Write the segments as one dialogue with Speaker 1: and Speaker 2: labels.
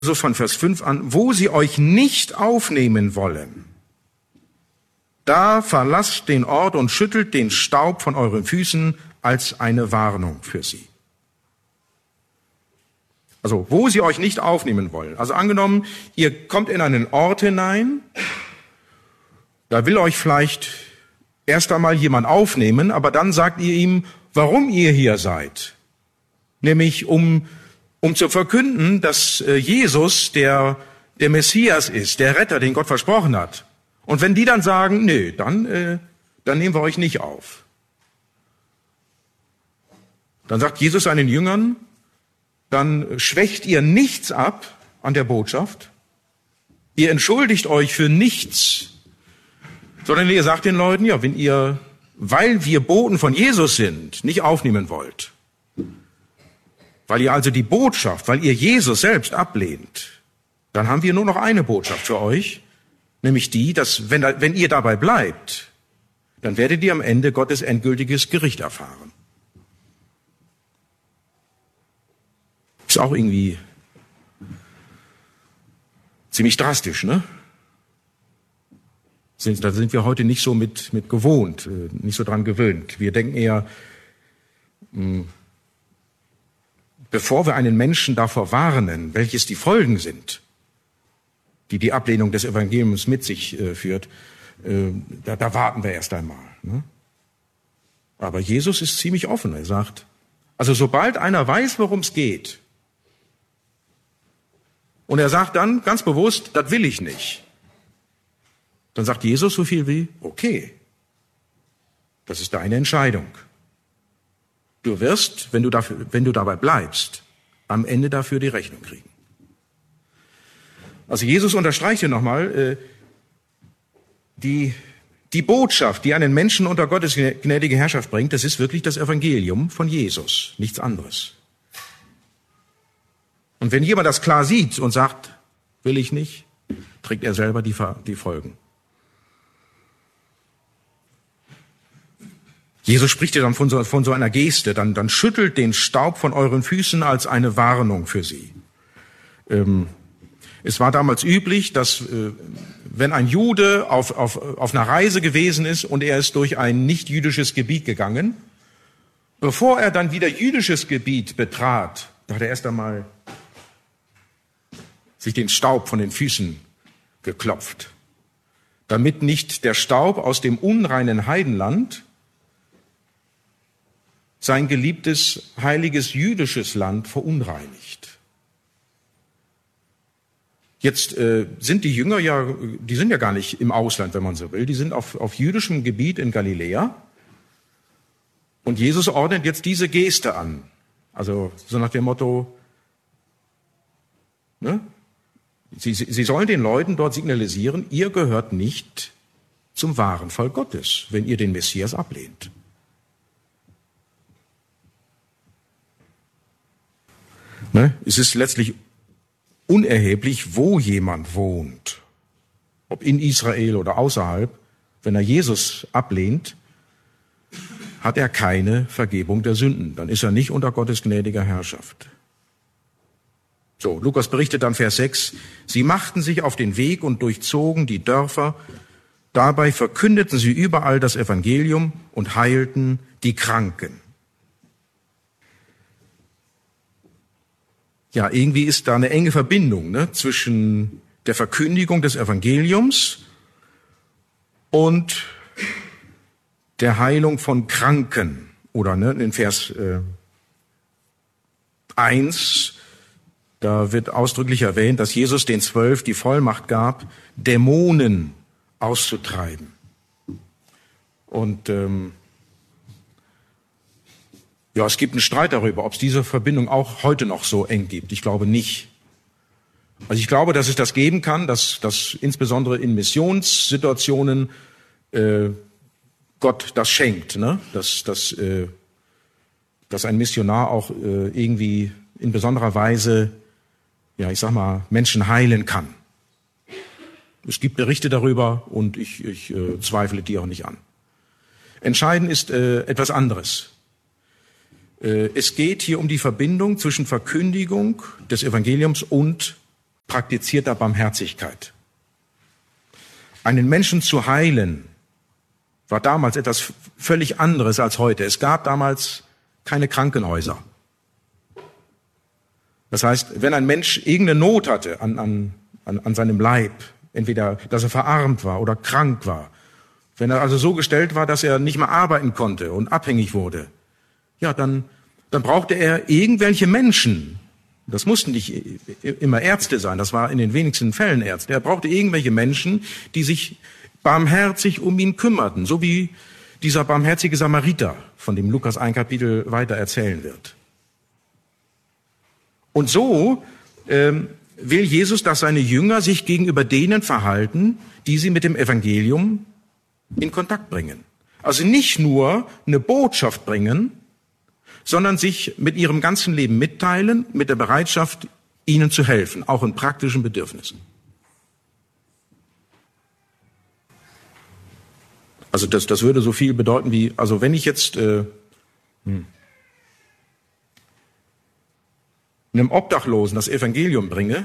Speaker 1: so von Vers 5 an, wo sie euch nicht aufnehmen wollen, da verlasst den Ort und schüttelt den Staub von euren Füßen als eine Warnung für sie. Also, wo sie euch nicht aufnehmen wollen. Also angenommen, ihr kommt in einen Ort hinein, da will euch vielleicht erst einmal jemand aufnehmen, aber dann sagt ihr ihm, warum ihr hier seid. Nämlich um zu verkünden, dass Jesus der Messias ist, der Retter, den Gott versprochen hat. Und wenn die dann sagen, nö, dann nehmen wir euch nicht auf. Dann sagt Jesus seinen Jüngern, dann schwächt ihr nichts ab an der Botschaft. Ihr entschuldigt euch für nichts, sondern ihr sagt den Leuten, ja, wenn ihr, weil wir Boten von Jesus sind, nicht aufnehmen wollt, weil ihr also die Botschaft, weil ihr Jesus selbst ablehnt, dann haben wir nur noch eine Botschaft für euch, nämlich die, dass wenn ihr dabei bleibt, dann werdet ihr am Ende Gottes endgültiges Gericht erfahren. Ist auch irgendwie ziemlich drastisch, ne? Da sind wir heute nicht so mit gewohnt, nicht so dran gewöhnt. Wir denken eher, bevor wir einen Menschen davor warnen, welches die Folgen sind, die Ablehnung des Evangeliums mit sich führt, da warten wir erst einmal. Ne? Aber Jesus ist ziemlich offen. Er sagt, also sobald einer weiß, worum es geht, und er sagt dann ganz bewusst, das will ich nicht, dann sagt Jesus so viel wie, okay, das ist deine Entscheidung. Du wirst, wenn du dabei bleibst, am Ende dafür die Rechnung kriegen. Also Jesus unterstreicht hier nochmal, die Botschaft, die einen Menschen unter Gottes gnädige Herrschaft bringt, das ist wirklich das Evangelium von Jesus, nichts anderes. Und wenn jemand das klar sieht und sagt, will ich nicht, trägt er selber die Folgen. Jesus spricht ja dann von so einer Geste, dann schüttelt den Staub von euren Füßen als eine Warnung für sie. Es war damals üblich, dass wenn ein Jude auf einer Reise gewesen ist und er ist durch ein nicht-jüdisches Gebiet gegangen, bevor er dann wieder jüdisches Gebiet betrat, da hat er erst einmal sich den Staub von den Füßen geklopft, damit nicht der Staub aus dem unreinen Heidenland sein geliebtes, heiliges, jüdisches Land verunreinigt. Jetzt sind die Jünger die sind ja gar nicht im Ausland, wenn man so will. Die sind auf jüdischem Gebiet in Galiläa. Und Jesus ordnet jetzt diese Geste an. Also so nach dem Motto, ne? Sie sollen den Leuten dort signalisieren, ihr gehört nicht zum wahren Volk Gottes, wenn ihr den Messias ablehnt. Ne? Es ist letztlich unerheblich, wo jemand wohnt, ob in Israel oder außerhalb. Wenn er Jesus ablehnt, hat er keine Vergebung der Sünden. Dann ist er nicht unter Gottes gnädiger Herrschaft. So, Lukas berichtet dann Vers 6, sie machten sich auf den Weg und durchzogen die Dörfer. Dabei verkündeten sie überall das Evangelium und heilten die Kranken. Ja, irgendwie ist da eine enge Verbindung, ne, zwischen der Verkündigung des Evangeliums und der Heilung von Kranken. Oder ne, in Vers 1, da wird ausdrücklich erwähnt, dass Jesus den 12 die Vollmacht gab, Dämonen auszutreiben. Und ja, es gibt einen Streit darüber, ob es diese Verbindung auch heute noch so eng gibt. Ich glaube nicht. Also ich glaube, dass es das geben kann, dass insbesondere in Missionssituationen Gott das schenkt, ne? Dass ein Missionar auch irgendwie in besonderer Weise, ja, ich sag mal, Menschen heilen kann. Es gibt Berichte darüber und ich zweifle die auch nicht an. Entscheidend ist etwas anderes. Es geht hier um die Verbindung zwischen Verkündigung des Evangeliums und praktizierter Barmherzigkeit. Einen Menschen zu heilen war damals etwas völlig anderes als heute. Es gab damals keine Krankenhäuser. Das heißt, wenn ein Mensch irgendeine Not hatte an seinem Leib, entweder, dass er verarmt war oder krank war, wenn er also so gestellt war, dass er nicht mehr arbeiten konnte und abhängig wurde, ja, dann brauchte er irgendwelche Menschen. Das mussten nicht immer Ärzte sein, das war in den wenigsten Fällen Ärzte. Er brauchte irgendwelche Menschen, die sich barmherzig um ihn kümmerten, so wie dieser barmherzige Samariter, von dem Lukas ein Kapitel weiter erzählen wird. Und so will Jesus, dass seine Jünger sich gegenüber denen verhalten, die sie mit dem Evangelium in Kontakt bringen. Also nicht nur eine Botschaft bringen, sondern sich mit ihrem ganzen Leben mitteilen, mit der Bereitschaft, ihnen zu helfen, auch in praktischen Bedürfnissen. Also das würde so viel bedeuten wie, also wenn ich jetzt einem Obdachlosen das Evangelium bringe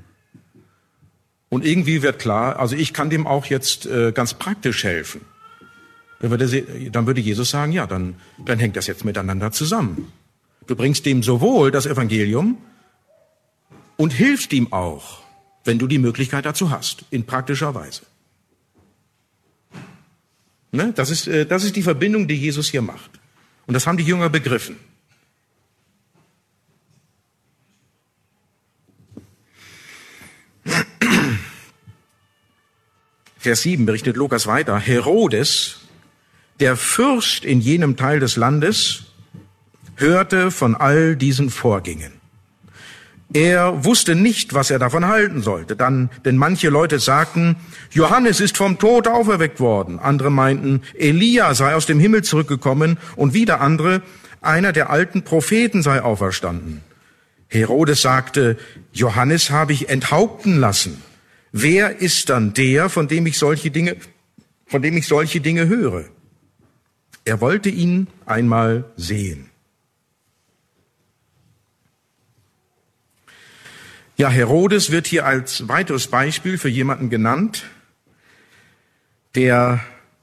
Speaker 1: und irgendwie wird klar, also ich kann dem auch jetzt ganz praktisch helfen, dann würde Jesus sagen, ja, dann hängt das jetzt miteinander zusammen. Du bringst dem sowohl das Evangelium und hilfst ihm auch, wenn du die Möglichkeit dazu hast, in praktischer Weise. Ne? Das ist die Verbindung, die Jesus hier macht. Und das haben die Jünger begriffen. Vers 7 berichtet Lukas weiter. Herodes, der Fürst in jenem Teil des Landes, hörte von all diesen Vorgängen. Er wusste nicht, was er davon halten sollte. Denn manche Leute sagten, Johannes ist vom Tod auferweckt worden. Andere meinten, Elia sei aus dem Himmel zurückgekommen. Und wieder andere, einer der alten Propheten sei auferstanden. Herodes sagte, Johannes habe ich enthaupten lassen. Wer ist dann der, von dem ich solche Dinge höre? Er wollte ihn einmal sehen. Ja, Herodes wird hier als weiteres Beispiel für jemanden genannt, der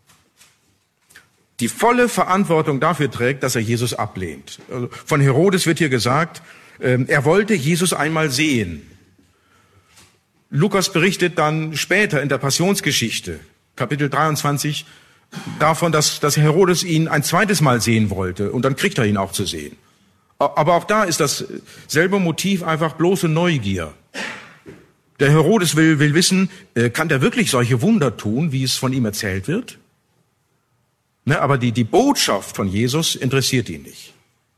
Speaker 1: die volle Verantwortung dafür trägt, dass er Jesus ablehnt. Also von Herodes wird hier gesagt, er wollte Jesus einmal sehen. Lukas berichtet dann später in der Passionsgeschichte, Kapitel 23, davon, dass Herodes ihn ein zweites Mal sehen wollte und dann kriegt er ihn auch zu sehen. Aber auch da ist dasselbe Motiv, einfach bloße Neugier. Der Herodes will wissen, kann der wirklich solche Wunder tun, wie es von ihm erzählt wird? Ne, aber die Botschaft von Jesus interessiert ihn nicht.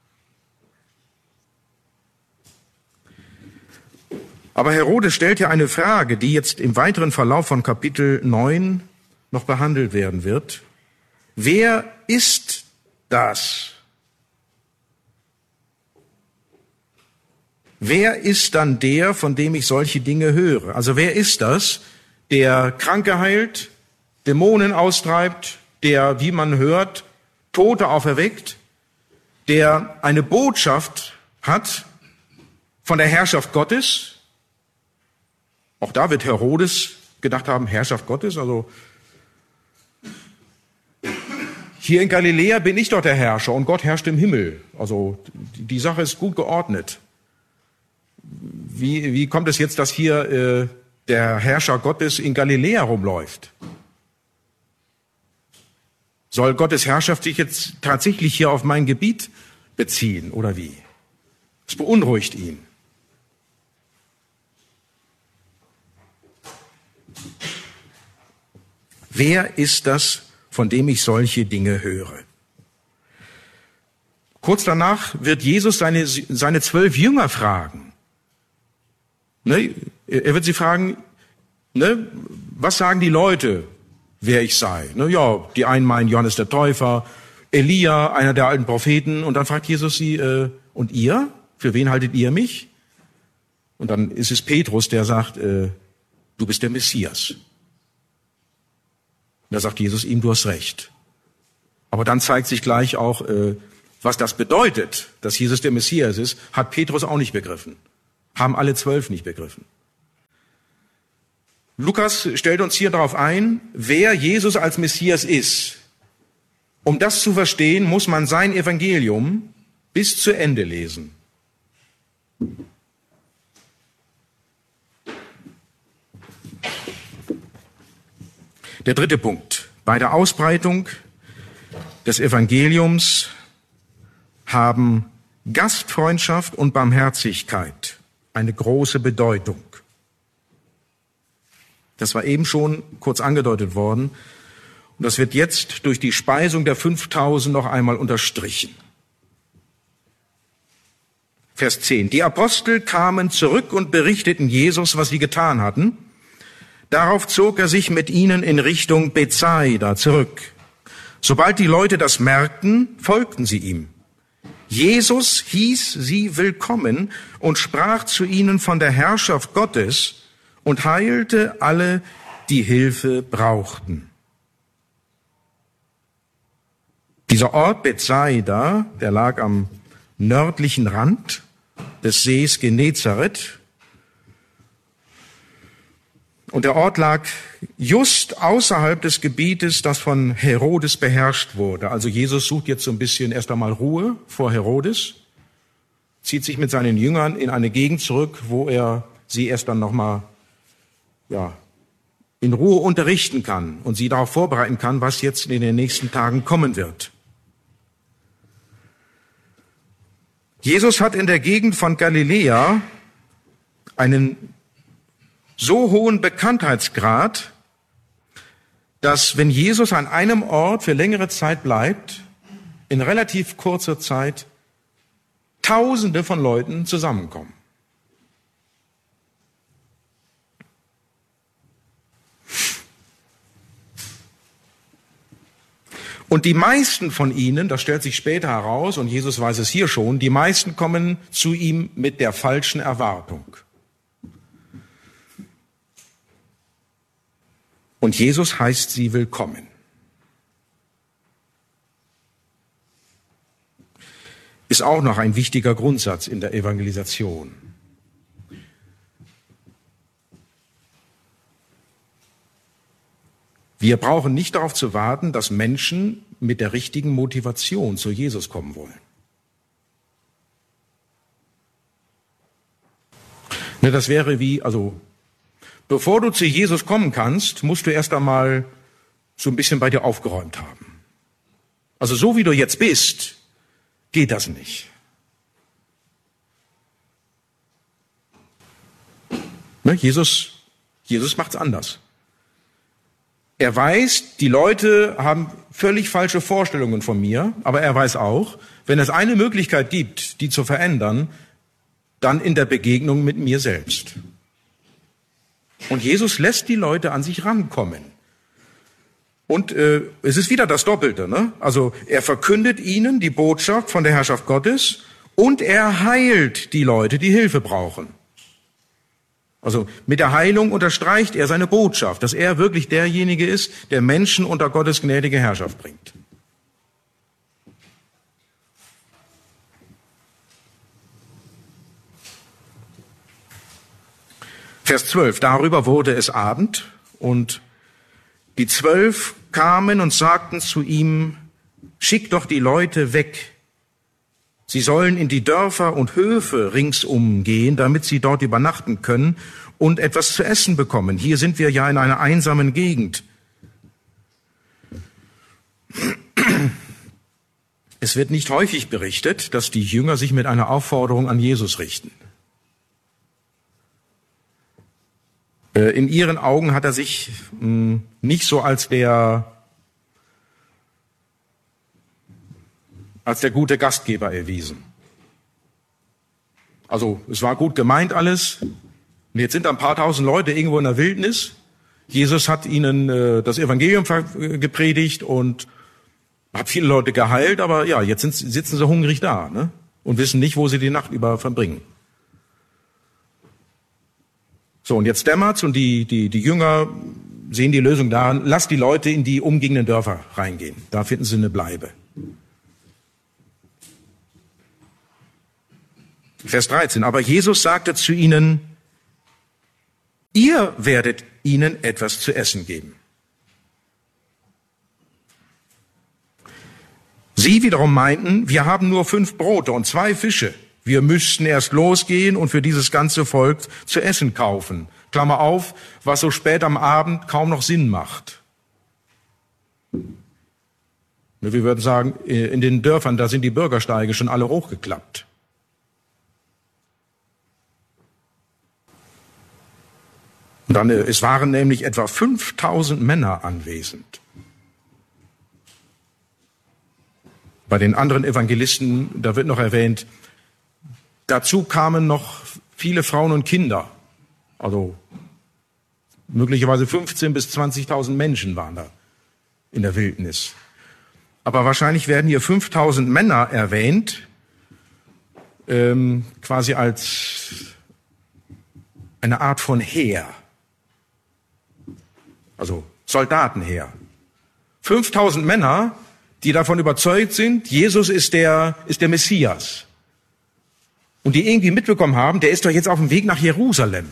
Speaker 1: Aber Herodes stellt ja eine Frage, die jetzt im weiteren Verlauf von Kapitel 9 noch behandelt werden wird. Wer ist das? Wer ist dann der, von dem ich solche Dinge höre? Also wer ist das, der Kranke heilt, Dämonen austreibt, der, wie man hört, Tote auferweckt, der eine Botschaft hat von der Herrschaft Gottes? Auch da wird Herodes gedacht haben, Herrschaft Gottes, also hier in Galiläa bin ich doch der Herrscher und Gott herrscht im Himmel. Also die Sache ist gut geordnet. Wie kommt es jetzt, dass hier der Herrscher Gottes in Galiläa rumläuft? Soll Gottes Herrschaft sich jetzt tatsächlich hier auf mein Gebiet beziehen oder wie? Das beunruhigt ihn. Wer ist das, von dem ich solche Dinge höre? Kurz danach wird Jesus seine 12 Jünger fragen. Ne? Er wird sie fragen, ne? Was sagen die Leute, wer ich sei? Ne? Ja, die einen meinen Johannes der Täufer, Elia, einer der alten Propheten. Und dann fragt Jesus sie, und ihr? Für wen haltet ihr mich? Und dann ist es Petrus, der sagt, du bist der Messias. Und da sagt Jesus ihm, du hast recht. Aber dann zeigt sich gleich auch, was das bedeutet, dass Jesus der Messias ist, hat Petrus auch nicht begriffen. Haben alle 12 nicht begriffen. Lukas stellt uns hier darauf ein, wer Jesus als Messias ist. Um das zu verstehen, muss man sein Evangelium bis zu Ende lesen. Der dritte Punkt. Bei der Ausbreitung des Evangeliums haben Gastfreundschaft und Barmherzigkeit eine große Bedeutung. Das war eben schon kurz angedeutet worden. Und das wird jetzt durch die Speisung der 5000 noch einmal unterstrichen. Vers 10. Die Apostel kamen zurück und berichteten Jesus, was sie getan hatten. Darauf zog er sich mit ihnen in Richtung Bethsaida zurück. Sobald die Leute das merkten, folgten sie ihm. Jesus hieß sie willkommen und sprach zu ihnen von der Herrschaft Gottes und heilte alle, die Hilfe brauchten. Dieser Ort Bethsaida, der lag am nördlichen Rand des Sees Genezareth. Und der Ort lag just außerhalb des Gebietes, das von Herodes beherrscht wurde. Also Jesus sucht jetzt so ein bisschen erst einmal Ruhe vor Herodes, zieht sich mit seinen Jüngern in eine Gegend zurück, wo er sie erst dann nochmal in Ruhe unterrichten kann und sie darauf vorbereiten kann, was jetzt in den nächsten Tagen kommen wird. Jesus hat in der Gegend von Galiläa einen so hohen Bekanntheitsgrad, dass wenn Jesus an einem Ort für längere Zeit bleibt, in relativ kurzer Zeit Tausende von Leuten zusammenkommen. Und die meisten von ihnen, das stellt sich später heraus, und Jesus weiß es hier schon, die meisten kommen zu ihm mit der falschen Erwartung. Und Jesus heißt sie willkommen. Ist auch noch ein wichtiger Grundsatz in der Evangelisation. Wir brauchen nicht darauf zu warten, dass Menschen mit der richtigen Motivation zu Jesus kommen wollen. Das wäre bevor du zu Jesus kommen kannst, musst du erst einmal so ein bisschen bei dir aufgeräumt haben. Also so wie du jetzt bist, geht das nicht. Jesus macht's anders. Er weiß, die Leute haben völlig falsche Vorstellungen von mir, aber er weiß auch, wenn es eine Möglichkeit gibt, die zu verändern, dann in der Begegnung mit mir selbst. Und Jesus lässt die Leute an sich rankommen. Und es ist wieder das Doppelte, ne? Also er verkündet ihnen die Botschaft von der Herrschaft Gottes und er heilt die Leute, die Hilfe brauchen. Also mit der Heilung unterstreicht er seine Botschaft, dass er wirklich derjenige ist, der Menschen unter Gottes gnädige Herrschaft bringt. Vers 12, darüber wurde es Abend und die 12 kamen und sagten zu ihm, schick doch die Leute weg. Sie sollen in die Dörfer und Höfe ringsum gehen, damit sie dort übernachten können und etwas zu essen bekommen. Hier sind wir ja in einer einsamen Gegend. Es wird nicht häufig berichtet, dass die Jünger sich mit einer Aufforderung an Jesus richten. In ihren Augen hat er sich nicht so als der gute Gastgeber erwiesen. Also es war gut gemeint alles. Und jetzt sind da ein paar tausend Leute irgendwo in der Wildnis. Jesus hat ihnen das Evangelium gepredigt und hat viele Leute geheilt. Aber ja, jetzt sitzen sie hungrig da, ne? Und wissen nicht, wo sie die Nacht über verbringen. So, und jetzt dämmert's und die Jünger sehen die Lösung daran, lasst die Leute in die umliegenden Dörfer reingehen. Da finden sie eine Bleibe. Vers 13, aber Jesus sagte zu ihnen, ihr werdet ihnen etwas zu essen geben. Sie wiederum meinten, wir haben nur 5 Brote und 2 Fische. Wir müssten erst losgehen und für dieses ganze Volk zu essen kaufen. Klammer auf, was so spät am Abend kaum noch Sinn macht. Wir würden sagen, in den Dörfern, da sind die Bürgersteige schon alle hochgeklappt. Und dann, es waren nämlich etwa 5000 Männer anwesend. Bei den anderen Evangelisten, da wird noch erwähnt, dazu kamen noch viele Frauen und Kinder. Also möglicherweise 15.000 bis 20.000 Menschen waren da in der Wildnis. Aber wahrscheinlich werden hier 5.000 Männer erwähnt, quasi als eine Art von Heer. Also Soldatenheer. 5.000 Männer, die davon überzeugt sind, Jesus ist der Messias. Und die irgendwie mitbekommen haben, der ist doch jetzt auf dem Weg nach Jerusalem.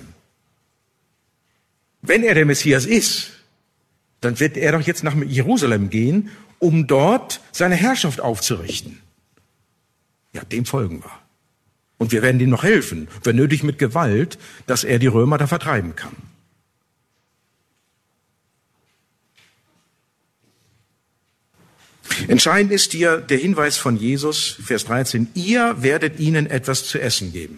Speaker 1: Wenn er der Messias ist, dann wird er doch jetzt nach Jerusalem gehen, um dort seine Herrschaft aufzurichten. Ja, dem folgen wir. Und wir werden ihm noch helfen, wenn nötig mit Gewalt, dass er die Römer da vertreiben kann. Entscheidend ist hier der Hinweis von Jesus, Vers 13, ihr werdet ihnen etwas zu essen geben.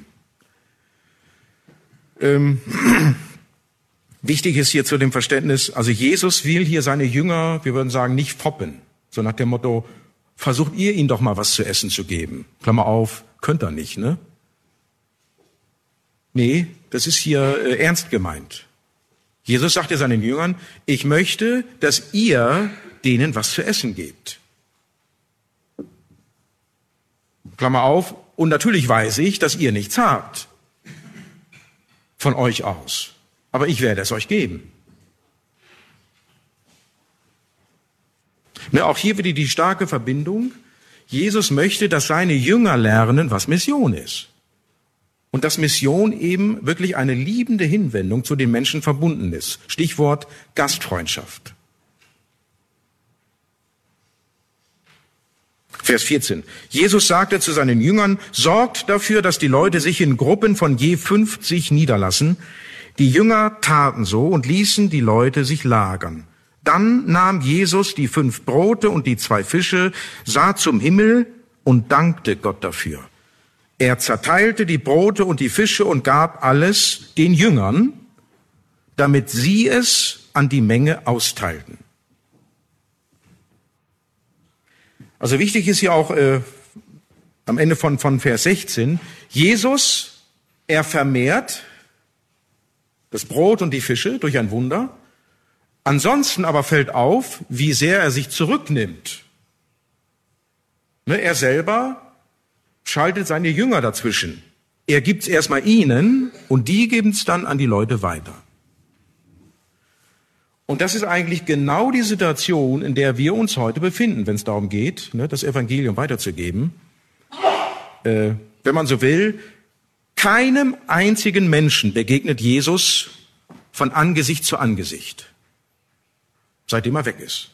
Speaker 1: Wichtig ist hier zu dem Verständnis, also Jesus will hier seine Jünger, wir würden sagen, nicht foppen, so nach dem Motto, versucht ihr ihnen doch mal was zu essen zu geben. Klammer auf, könnt ihr nicht, ne? Nee, das ist hier ernst gemeint. Jesus sagte seinen Jüngern, ich möchte, dass ihr denen was zu essen gebt. Klammer auf, und natürlich weiß ich, dass ihr nichts habt von euch aus. Aber ich werde es euch geben. Auch hier wieder die starke Verbindung. Jesus möchte, dass seine Jünger lernen, was Mission ist. Und dass Mission eben wirklich eine liebende Hinwendung zu den Menschen verbunden ist. Stichwort Gastfreundschaft. Vers 14. Jesus sagte zu seinen Jüngern, sorgt dafür, dass die Leute sich in Gruppen von je 50 niederlassen. Die Jünger taten so und ließen die Leute sich lagern. Dann nahm Jesus die 5 Brote und die 2 Fische, sah zum Himmel und dankte Gott dafür. Er zerteilte die Brote und die Fische und gab alles den Jüngern, damit sie es an die Menge austeilten. Also wichtig ist hier auch am Ende von Vers 16, Jesus, er vermehrt das Brot und die Fische durch ein Wunder. Ansonsten aber fällt auf, wie sehr er sich zurücknimmt. Er selber schaltet seine Jünger dazwischen. Er gibt es erstmal ihnen und die geben es dann an die Leute weiter. Und das ist eigentlich genau die Situation, in der wir uns heute befinden, wenn es darum geht, das Evangelium weiterzugeben. Wenn man so will, keinem einzigen Menschen begegnet Jesus von Angesicht zu Angesicht, seitdem er weg ist.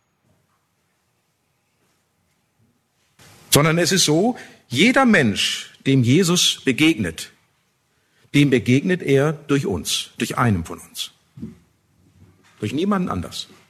Speaker 1: Sondern es ist so, jeder Mensch, dem Jesus begegnet, dem begegnet er durch uns, durch einen von uns. Durch niemanden anders.